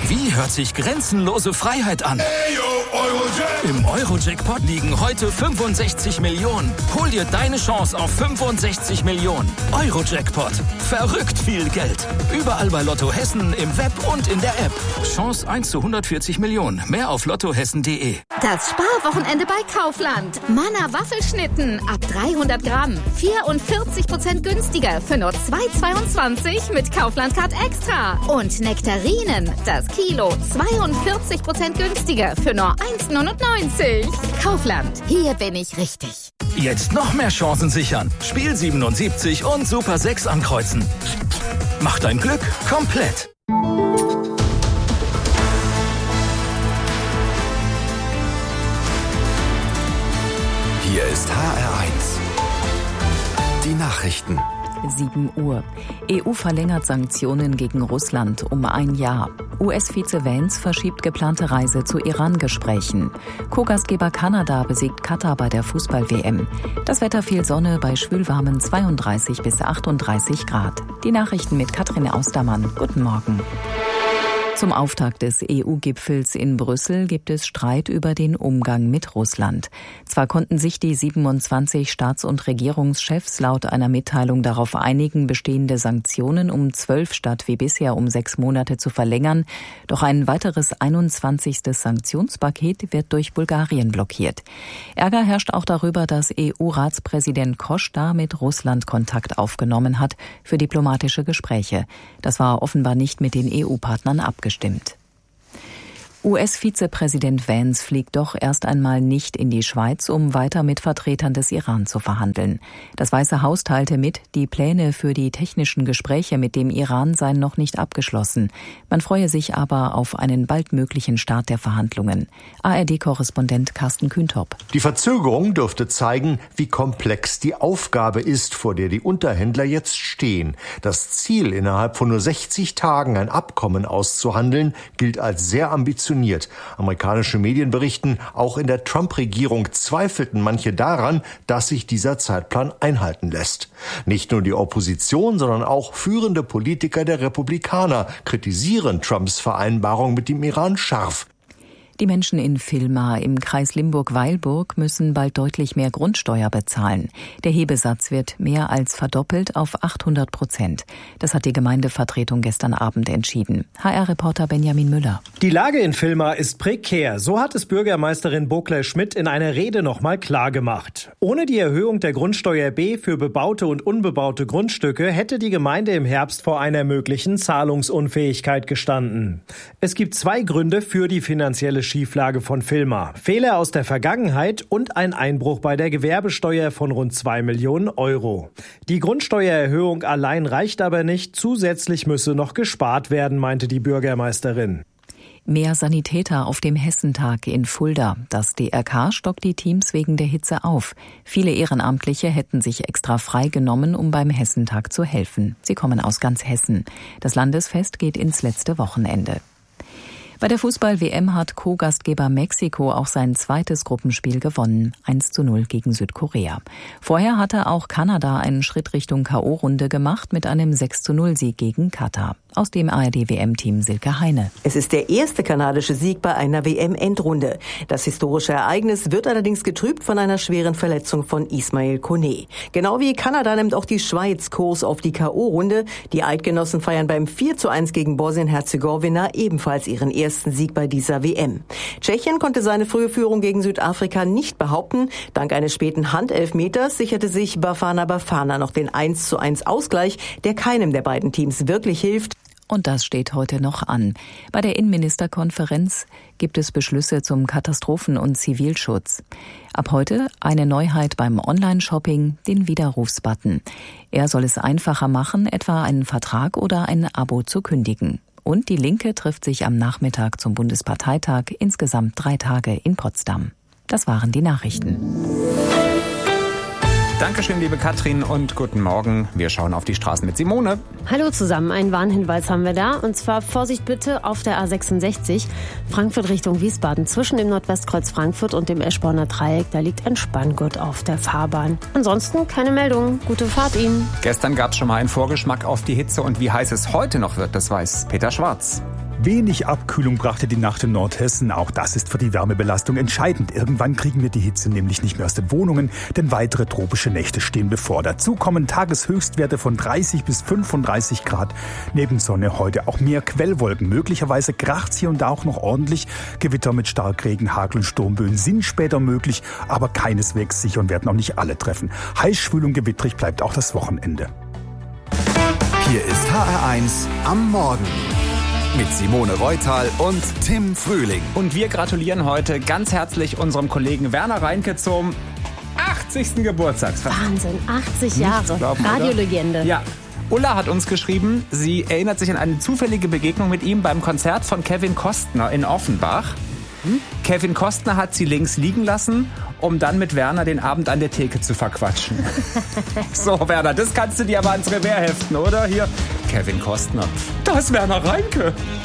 Wie hört sich grenzenlose Freiheit an? Im Euro-Jackpot liegen heute 65 Millionen. Hol dir deine Chance auf 65 Millionen. Euro-Jackpot. Verrückt viel Geld. Überall bei Lotto Hessen, im Web und in der App. Chance 1 zu 140 Millionen. Mehr auf lottohessen.de. Das Sparwochenende bei Kaufland. Manna Waffelschnitten ab 300 Gramm. 44% günstiger für nur 2,22 mit Kaufland Card Extra. Und Nektarinen, das Kilo, 42% günstiger für nur 1,99. Kaufland, hier bin ich richtig. Jetzt noch mehr Chancen sichern. Spiel 77 und Super 6 ankreuzen. Mach dein Glück komplett. Hier ist HR1. Die Nachrichten. 7 Uhr. EU verlängert Sanktionen gegen Russland um 1 Jahr. US-Vize Vance verschiebt geplante Reise zu Iran-Gesprächen. Co-Gastgeber Kanada besiegt Katar bei der Fußball-WM. Das Wetter viel Sonne bei schwülwarmen 32 bis 38 Grad. Die Nachrichten mit Katrin Austermann. Guten Morgen. Zum Auftakt des EU-Gipfels in Brüssel gibt es Streit über den Umgang mit Russland. Zwar konnten sich die 27 Staats- und Regierungschefs laut einer Mitteilung darauf einigen, bestehende Sanktionen um 12 statt wie bisher um 6 Monate zu verlängern, doch ein weiteres 21. Sanktionspaket wird durch Bulgarien blockiert. Ärger herrscht auch darüber, dass EU-Ratspräsident Costa mit Russland Kontakt aufgenommen hat für diplomatische Gespräche. Das war offenbar nicht mit den EU-Partnern abgestimmt. US-Vizepräsident Vance fliegt doch erst einmal nicht in die Schweiz, um weiter mit Vertretern des Iran zu verhandeln. Das Weiße Haus teilte mit, die Pläne für die technischen Gespräche mit dem Iran seien noch nicht abgeschlossen. Man freue sich aber auf einen bald möglichen Start der Verhandlungen. ARD-Korrespondent Carsten Kühntop. Die Verzögerung dürfte zeigen, wie komplex die Aufgabe ist, vor der die Unterhändler jetzt stehen. Das Ziel, innerhalb von nur 60 Tagen ein Abkommen auszuhandeln, gilt als sehr ambitioniert. Amerikanische Medien berichten, auch in der Trump-Regierung zweifelten manche daran, dass sich dieser Zeitplan einhalten lässt. Nicht nur die Opposition, sondern auch führende Politiker der Republikaner kritisieren Trumps Vereinbarung mit dem Iran scharf. Die Menschen in Villmar im Kreis Limburg-Weilburg müssen bald deutlich mehr Grundsteuer bezahlen. Der Hebesatz wird mehr als verdoppelt auf 800%. Das hat die Gemeindevertretung gestern Abend entschieden. HR-Reporter Benjamin Müller. Die Lage in Villmar ist prekär. So hat es Bürgermeisterin Bokler-Schmidt in einer Rede nochmal klargemacht. Ohne die Erhöhung der Grundsteuer B für bebaute und unbebaute Grundstücke hätte die Gemeinde im Herbst vor einer möglichen Zahlungsunfähigkeit gestanden. Es gibt 2 Gründe für die finanzielle Schieflage von Villmar. Fehler aus der Vergangenheit und ein Einbruch bei der Gewerbesteuer von rund 2 Millionen Euro. Die Grundsteuererhöhung allein reicht aber nicht. Zusätzlich müsse noch gespart werden, meinte die Bürgermeisterin. Mehr Sanitäter auf dem Hessentag in Fulda. Das DRK stockt die Teams wegen der Hitze auf. Viele Ehrenamtliche hätten sich extra frei genommen, um beim Hessentag zu helfen. Sie kommen aus ganz Hessen. Das Landesfest geht ins letzte Wochenende. Bei der Fußball-WM hat Co-Gastgeber Mexiko auch sein zweites Gruppenspiel gewonnen, 1:0 gegen Südkorea. Vorher hatte auch Kanada einen Schritt Richtung K.O.-Runde gemacht mit einem 6:0-Sieg gegen Katar. Aus dem ARD-WM-Team Silke Heine. Es ist der erste kanadische Sieg bei einer WM-Endrunde. Das historische Ereignis wird allerdings getrübt von einer schweren Verletzung von Ismail Koné. Genau wie Kanada nimmt auch die Schweiz Kurs auf die K.O.-Runde. Die Eidgenossen feiern beim 4:1 gegen Bosnien-Herzegowina ebenfalls ihren ersten Sieg bei dieser WM. Tschechien konnte seine frühe Führung gegen Südafrika nicht behaupten. Dank eines späten Handelfmeters sicherte sich Bafana Bafana noch den 1:1 Ausgleich, der keinem der beiden Teams wirklich hilft. Und das steht heute noch an. Bei der Innenministerkonferenz gibt es Beschlüsse zum Katastrophen- und Zivilschutz. Ab heute eine Neuheit beim Online-Shopping, den Widerrufsbutton. Er soll es einfacher machen, etwa einen Vertrag oder ein Abo zu kündigen. Und die Linke trifft sich am Nachmittag zum Bundesparteitag, insgesamt 3 Tage in Potsdam. Das waren die Nachrichten. Dankeschön, liebe Katrin, und guten Morgen. Wir schauen auf die Straßen mit Simone. Hallo zusammen, einen Warnhinweis haben wir da. Und zwar Vorsicht bitte auf der A66, Frankfurt Richtung Wiesbaden. Zwischen dem Nordwestkreuz Frankfurt und dem Eschborner Dreieck, da liegt ein Spanngurt auf der Fahrbahn. Ansonsten keine Meldung. Gute Fahrt Ihnen. Gestern gab es schon mal einen Vorgeschmack auf die Hitze und wie heiß es heute noch wird, das weiß Peter Schwarz. Wenig Abkühlung brachte die Nacht in Nordhessen. Auch das ist für die Wärmebelastung entscheidend. Irgendwann kriegen wir die Hitze nämlich nicht mehr aus den Wohnungen, denn weitere tropische Nächte stehen bevor. Dazu kommen Tageshöchstwerte von 30 bis 35 Grad. Neben Sonne heute auch mehr Quellwolken. Möglicherweise kracht's hier und da auch noch ordentlich. Gewitter mit Starkregen, Hagel und Sturmböen sind später möglich, aber keineswegs sicher und werden auch nicht alle treffen. Heiß, schwül und gewittrig bleibt auch das Wochenende. Hier ist HR1 am Morgen mit Simone Reutal und Tim Frühling. Und wir gratulieren heute ganz herzlich unserem Kollegen Werner Reinke zum 80. Geburtstag. Wahnsinn, 80 Jahre, Radiolegende. Ja. Ulla hat uns geschrieben, sie erinnert sich an eine zufällige Begegnung mit ihm beim Konzert von Kevin Costner in Offenbach. Kevin Costner hat sie links liegen lassen, um dann mit Werner den Abend an der Theke zu verquatschen. So, Werner, das kannst du dir aber ans Revers heften, oder? Hier, Kevin Costner. Da ist Werner Reinke.